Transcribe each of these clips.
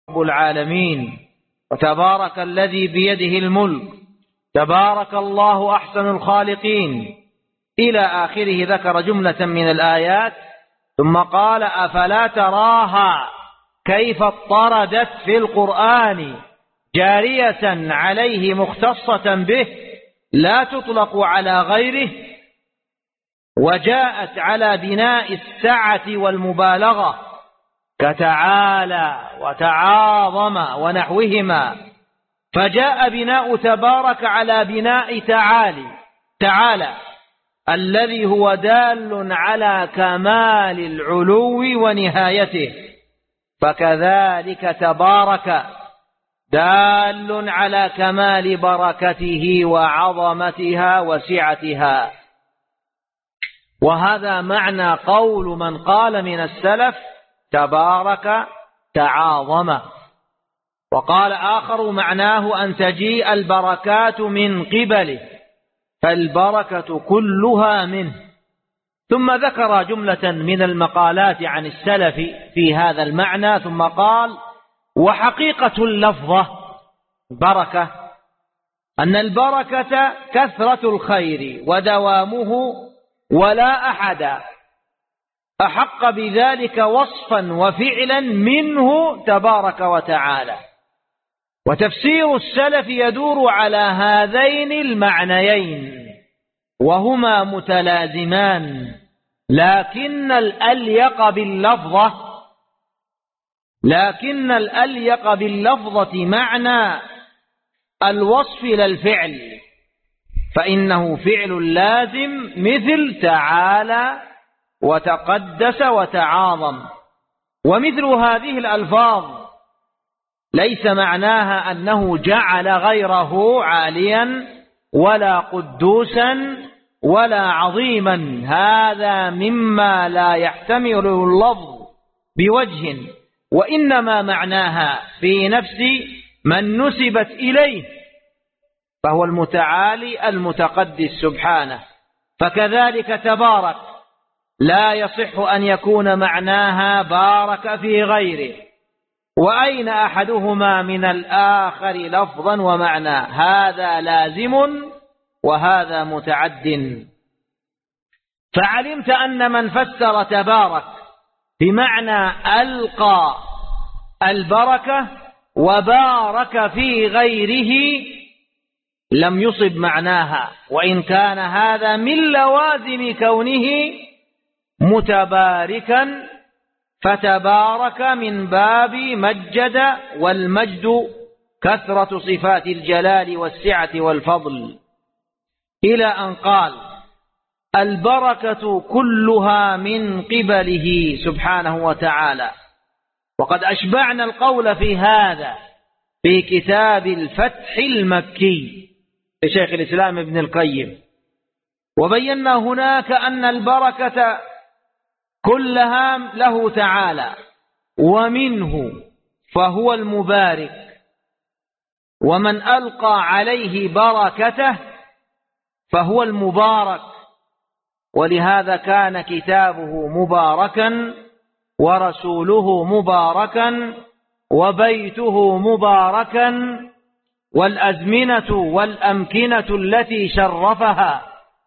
رب العالمين، وتبارك الذي بيده الملك، تبارك الله أحسن الخالقين، إلى آخره. ذكر جملة من الآيات ثم قال: أفلا تراها كيف اضطردت في القرآن جارية عليه مختصة به لا تطلق على غيره، وجاءت على بناء السعة والمبالغة كتعالى وتعاظم ونحوهما، فجاء بناء تبارك على بناء تعالى الذي هو دال على كمال العلو ونهايته، فكذلك تبارك دال على كمال بركته وعظمتها وسعتها. وهذا معنى قول من قال من السلف: تبارك تعاظم. وقال آخر: معناه أن تجيء البركات من قبله، فالبركة كلها منه. ثم ذكر جملة من المقالات عن السلف في هذا المعنى، ثم قال: وحقيقة اللفظة بركة أن البركة كثرة الخير ودوامه، ولا أحد أحق بذلك وصفا وفعلا منه تبارك وتعالى. وتفسير السلف يدور على هذين المعنيين، وهما متلازمان، لكن الأليق باللفظة معنى الوصف للفعل، فإنه فعل لازم مثل تعالى وتقدس وتعاظم. ومثل هذه الألفاظ ليس معناها أنه جعل غيره عاليا ولا قدوسا ولا عظيما، هذا مما لا يحتمل اللفظ بوجه، وإنما معناها في نفس من نسبت إليه، فهو المتعالي المتقدس سبحانه. فكذلك تبارك لا يصح أن يكون معناها بارك في غيره، وأين أحدهما من الآخر لفظا ومعنى؟ هذا لازم وهذا متعد. فعلمت أن من فسر تبارك بمعنى ألقى البركة وبارك في غيره لم يصب معناها، وإن كان هذا من لوازم كونه متباركا، فتبارك من باب مجد، والمجد كثرة صفات الجلال والسعة والفضل، إلى أن قال: البركة كلها من قبله سبحانه وتعالى. وقد أشبعنا القول في هذا في كتاب الفتح المكي لشيخ الإسلام ابن القيم، وبينا هناك أن البركة كلها له تعالى، ومنه فهو المبارك، ومن ألقى عليه بركته فهو المبارك. ولهذا كان كتابه مباركا، ورسوله مباركا، وبيته مباركا، والأزمنة والأمكنة التي شرفها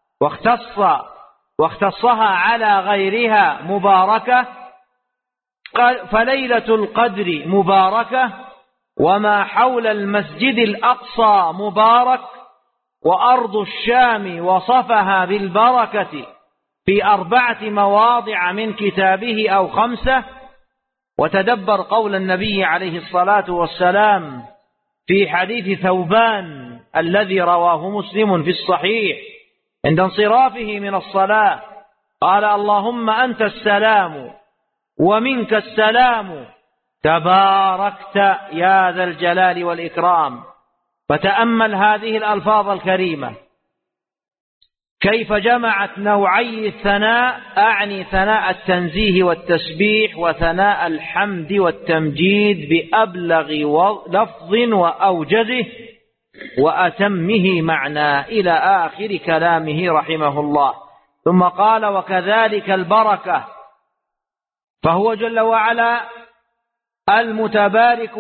واختصها على غيرها مباركة. فليلة القدر مباركة، وما حول المسجد الأقصى مبارك، وأرض الشام وصفها بالبركة في 4 مواضع من كتابه أو 5. وتدبر قول النبي عليه الصلاة والسلام في حديث ثوبان الذي رواه مسلم في الصحيح عند انصرافه من الصلاة، قال: اللهم أنت السلام ومنك السلام، تباركت يا ذا الجلال والإكرام. فتأمل هذه الألفاظ الكريمة كيف جمعت نوعي الثناء، أعني ثناء التنزيه والتسبيح، وثناء الحمد والتمجيد بأبلغ لفظ وأوجزه وأتمه معنى، إلى آخر كلامه رحمه الله. ثم قال: وكذلك البركة، فهو جل وعلا المتبارك